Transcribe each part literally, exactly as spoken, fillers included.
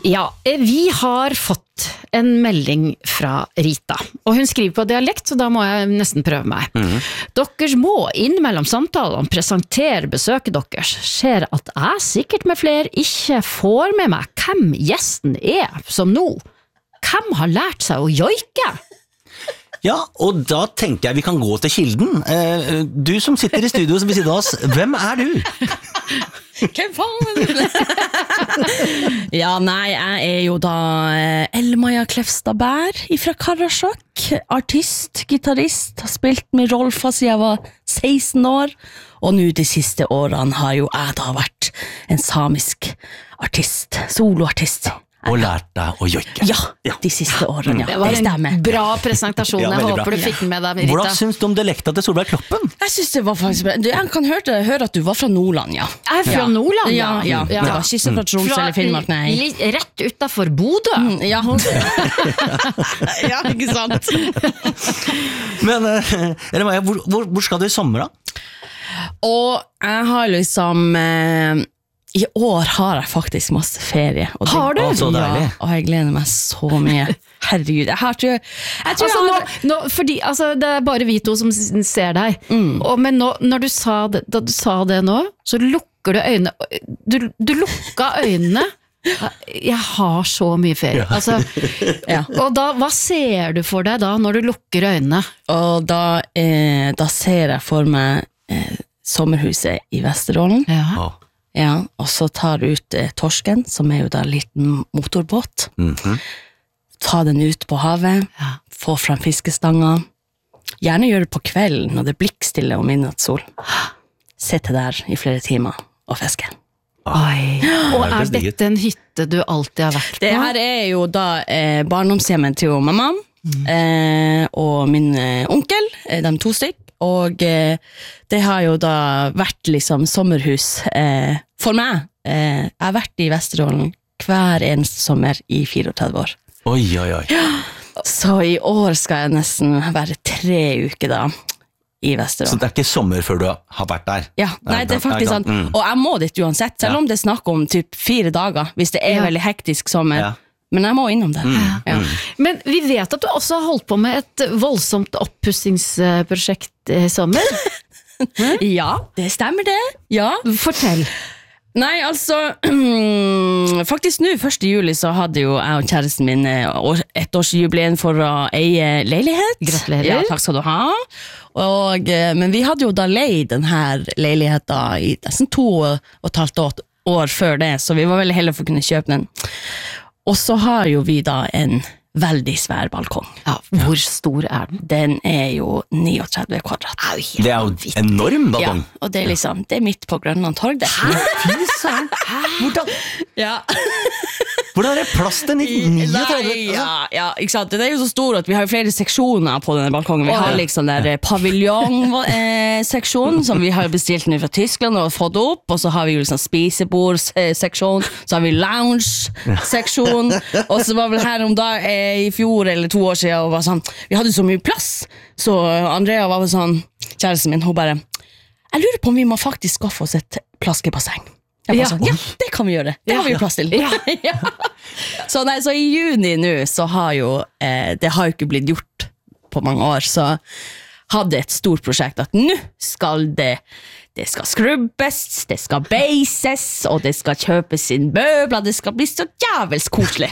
Ja, vi har fått en melding fra Rita, og hun skriver på dialekt, så da må jeg nesten prøve meg. Mm. Dere må innimellom samtalene presentere besøket deres. Ser at jeg sikkert med flere ikke får med meg hvem gjesten er, som nå. Hvem har lært seg å joike? Ja, og da tenker jeg vi kan gå til kilden. Eh, du som sitter i studio som vil si til oss, hvem er du? Hvem faen? Ja, nei, jeg er jo da Elmaja Klefstad Bær fra Karasjok. Artist, gitarrist, har spilt med Rolfa siden jeg var seksten år. Og nå de siste årene har jo jeg da vært en samisk artist, soloartist. Og lært deg å joike. Ja, de siste årene, ja. Det var en bra presentasjon. Jeg ja, håper du fikk den med deg, Rita. Hvordan synes du om dialekta til Solveig Kloppen? Jeg synes det var faktisk bra. Jeg kan høre, høre at du var fra Nordland, ja. Jeg er fra ja. Nordland, ja. Ja, ja. ja. Det var ikke så fra Troms fra, eller Finnmark, nei. Rett utenfor Bodø. Mm, ja. Ja, ikke sant. Men, uh, hvor, hvor, hvor skal du i sommer da? Og jeg har liksom... Uh, I år har jeg faktisk masse ferie. Og det, har du? Å, så deilig. Ja, og jeg gleder meg så mye. Herregud, jeg har ikke... Jeg tror altså, jeg har... nå, nå, fordi, altså, det er bare vi to som ser deg. Mm. Og, men nå, når du sa det, da du sa det nå, så lukker du øynene. Du, du lukka øynene. Jeg har så mye ferie. Ja. Altså, ja. Og da, hva ser du for deg da, når du lukker øynene? Og da, eh, da ser jeg for meg eh, sommerhuset i Vesterålen. Ja. Ja, og så tar du ut eh, torsken, som er jo da en liten motorbåt. Mm-hmm. Ta den ut på havet, ja. Få fram fiskestanger. Gjerne gjør det på kvelden når det er blikkstille og midnattssol. Sitte der i flere timer og fiske. Oi. Og er dette en hytte du alltid har vært på? Det her er jo da eh, barndomshjemmen til mamma mm. eh, og min eh, onkel, eh, de to stykk. Og eh, det har jo da vært liksom sommerhus eh, for meg. Eh, jeg har vært i Vesterålen hver eneste sommer i treogfire år. Oi, oi, oi. Ja. Så i år skal jeg nesten være tre uker da i Vesterålen. Så det er ikke sommer før du har vært der? Ja, nei, det er faktisk sant. Mm. Og jeg må dit uansett, selv ja. Om det er snakk om typ fire dager, hvis det er ja. Veldig hektisk sommer. Ja. Men jeg må innom det. Mm, ja. mm. Men vi vet at du også har holdt på med et voldsomt oppussingsprosjekt i sommer. Ja, det stemmer det. Ja. Fortell. Nei, altså, faktisk nå, første juli, så hadde jo jeg og kjæresten min et årsjubileum for å eie leilighet. Gratulerer. Ja, takk skal du ha. Og, men vi hadde jo da leid denne leiligheten i nesten to og et halvt år før det, så vi var veldig heldige for å kunne kjøpe den. Og så har jo vi da en veldig svær balkong. Ja, hvor stor er den? Den er jo trettini kvadrat. Det er jo enorm balkong. Ja, og det er liksom, det er midt på Grønland torg det. Hæ? Fy søren. Hvordan? Ja. Hvordan er det plass til trettini? Ja, ja, ikke sant? Den er jo så stor at vi har flere seksjoner på denne balkongen. Vi har liksom der paviljong-seksjon, som vi har bestilt ned fra Tyskland og fått opp, og så har vi jo liksom spisebord-seksjon, så har vi lounge-seksjon, og så var vel her om dag i fjor eller to år siden og var sånn, vi hadde så mye plass, så Andrea var sånn, kjæresten min, hun bare, jeg lurer på om vi må faktisk skaffe oss et plaskebasseng. Jeg var ja. Sånn, ja, det kan vi gjøre, det ja. Har vi jo plass til. Ja. Ja. Så, nei, så i juni nå, så har jo, eh, det har jo ikke blitt gjort på mange år, så hadde et stort prosjekt at nå skal det Det skal skrubbes, det skal beises, og det skal kjøpes inn møbler, det skal bli så jævels koselig.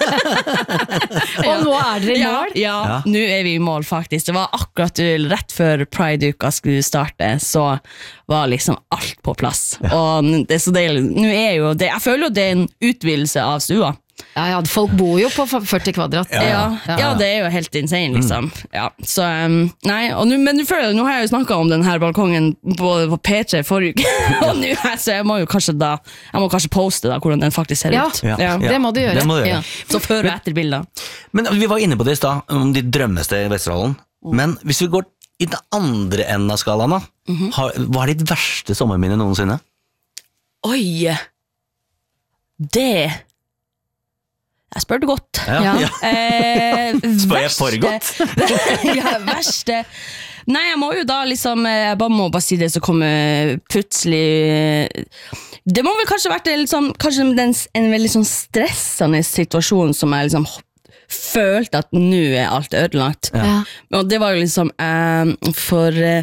Og nå er dere i mål? Ja, ja, ja, nå er vi i mål faktisk. Det var akkurat rett før Pride-uka skulle starte, så var liksom alt på plass. Ja. Og det, så det, nå er jo det, jeg føler jo det er en utvidelse av stua. Ja, ja, folk bor jo på førti kvadrat. Ja, ja. Ja, ja, det er jo helt insane, liksom. Mm. Ja, så, um, nei, og nu, men nu, føler, nå har jeg jo snakket om den her balkongen på, på P tre forrige uke, og nu, så jeg må jo kanskje da, jeg må kanskje poste da, hvordan den faktisk ser ja. ut. Ja, ja, det må du gjøre. Det må du gjøre. Ja. Så før og etter bilder. Men vi var inne på det i sted, om de drømmeste i Vesterålen, mm. men hvis vi går i den andre enden av skalaen da, mm-hmm. har, hva er ditt verste sommerminne noensinne? Oi, det... Jeg spør det godt. Ja. Ja. Eh, spør jeg for godt? Ja, verste. Nei, jeg må jo da liksom Jeg bare må bare si det så kommer plutselig Det må vel kanskje vært en, liksom, kanskje en, en veldig sånn stressende situasjon som jeg liksom følte at nå er alt ødelagt. Ja. Og det var jo liksom eh, for eh,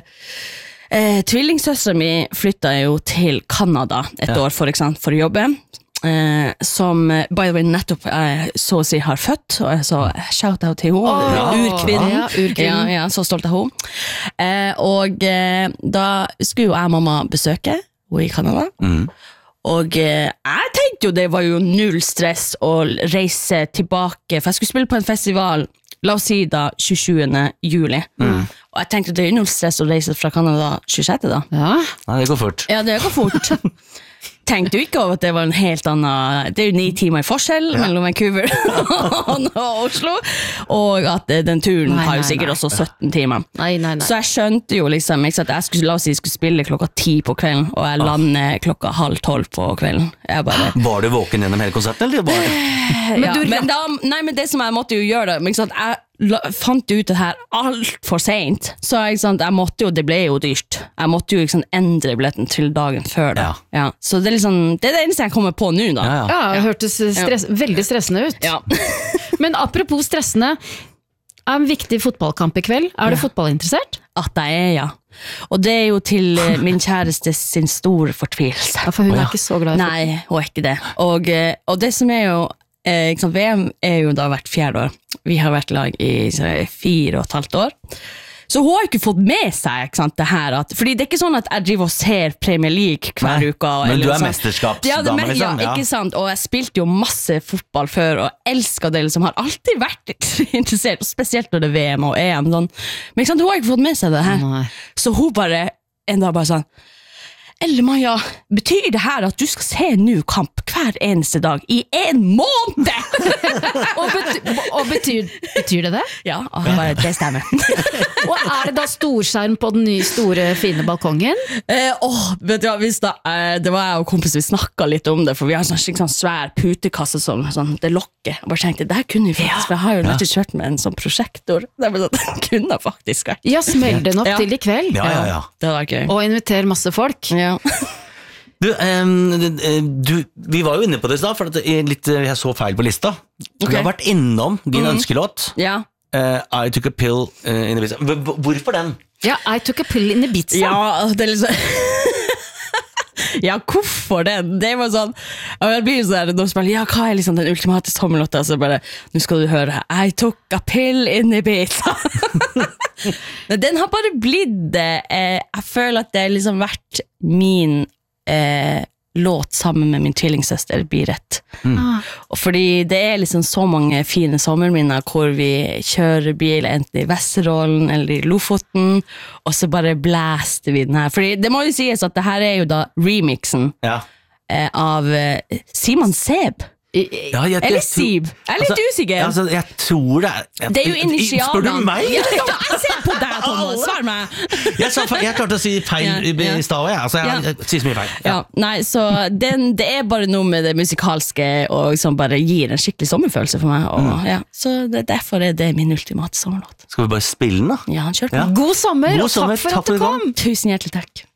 eh, tvillingsøsteren min flyttet jo til Kanada et Ja. år for, eksempel, for å jobbe. Eh, som by the way nettopp eh, så å si har født, og jeg så shout-out til henne, Åh, urkvinnen. ja, urkvinnen. Ja, ja, så stolt av henne. Eh, og eh, da skulle jo jeg og mamma besøke henne i Kanada. Mm. Og eh, jeg tenkte jo det var jo null stress å reise tilbake, for jeg skulle spille på en festival, la oss si da tjuesjuende juli. Mm. Og jeg tenkte det er jo null stress å reise fra Kanada tjuesjette da. Ja. Nei, det går fort. Ja, det går fort. Tenkte jo ikke over at det var en helt annen det er jo ni timer i forskjell ja. mellom Vancouver og Oslo, og at den turen nei, har jo nei, sikkert nei. også sytten timer. Nei, nei, nei. Så jeg skjønte jo liksom ikke, at jeg skulle, la oss si, jeg skulle spille klokka ti på kvelden, og jeg lander klokka halv tolv på kvelden. Jeg bare Var du våken gjennom hele konserten, eller var det? men, ja, du, men da, nei, men det som jeg måtte jo gjøre da, men ikke sant, jeg la, fant ut det her alt for sent, så ikke sant, jeg måtte jo, det ble jo dyrt. Jeg måtte jo ikke sant, endre billetten til dagen før da. Ja. Ja. Så det er, liksom, det er det eneste jeg kommer på nå da. Ja, ja. Ja, det hørtes stress, veldig stressende ut. Ja. Men apropos stressende, er en viktig fotballkamp i kveld. Er du fotballinteressert? At jeg er, ja. Og det er jo til eh, min kjæreste sin store fortvilelse. Ja, for hun Å, ja. er ikke så glad i fotball. Nei, hun er ikke det. Og, eh, og det som er jo eh, ikke sant, V M er jo da hvert fjerde år. Vi har vært lag i så, fire og et halvt år. Så hun har ikke fått med seg ikke sant, det her at, fordi det er ikke sånn at jeg driver og ser Premier League hver Nei, uke. men eller du er sånn. mesterskapsdame, Ja, det, men, ja, liksom, ja. ikke sant, og jeg spilte jo masse fotball før, og elsket det, liksom, har alltid vært interessert, og spesielt når det er V M og E M. Sånn. Men ikke sant, hun har ikke fått med seg det her. Nei. Så hun bare, en dag bare sånn, eller Maja, betyr det her at du skal se nu kamp hver eneste dag i en måned? Og, bety og betyr, betyr det det? Ja, og jeg bare, det stemmer. Og er det da storskjerm på den nye store fine balkongen? Eh, åh, vet du hva, hvis da, eh, det var jeg og kompis, vi snakket litt om det, for vi har en sånn, skikkelig sånn svær putekasse som sånn, det lokker. Jeg bare tenkte, det her kunne vi faktisk, for jeg har jo nettopp kjørt med en sånn prosjektor. Det er bare sånn, det kunne faktisk vært. Ja, smell den opp Ja. til i kveld. Ja, ja, ja. Det var gøy. Og inviter masse folk. Ja. Du, em, du, vi var jo inne på det i stad, for at jeg, litt, jeg så feil på lista. Ok. Vi har vært innom din ønskelåt, Ja. eh, I Took a Pill eh, in Ibiza. Hvor- hvor- Hvorfor den? Ja, I took a pill in Ibiza. Ja, det er liksom Ja, hvorfor det? Det var sånn og jeg blir sånn, når du spiller, ja, hva er liksom den ultimate sommerlåta? Så bare, nå skal du høre I took a pill in Ibiza. Men den har bare blitt det. Eh, jeg føler at det har liksom vært min eh, låt sammen med min tvillingsøster blir rett. Ah. Og fordi det er liksom så mange fine sommerminner hvor vi kjører bil enten i Vesterålen eller i Lofoten, og så bare blæster vi den her. Fordi det må jo sies at det her er jo da remixen Ja. eh, av eh, Simon Seb. Ja, jeg, Eller jeg tror- Sib. Jeg er litt Altså, usikker. Altså, jeg tror det er jeg, Det er jo initialene. Spør du meg? Ja, ja, jeg ser på deg, Thomas. Svar meg. Jeg, sa, feil- jeg klarte å si feil Ja, i ja. i stad òg, jeg. Altså, jeg, Ja. jeg, sier så mye feil. Ja, nei, så den, det er bare noe med det musikalske og som bare gir en skikkelig sommerfølelse for meg. Og, ja, så det, derfor er det min ultimate sommerlåt. Skal vi bare spille den, da? Ja, han kjørte Ja. den. God sommer, God og sommer, takk for takk at du for at du kom. kom. Tusen hjertelig takk.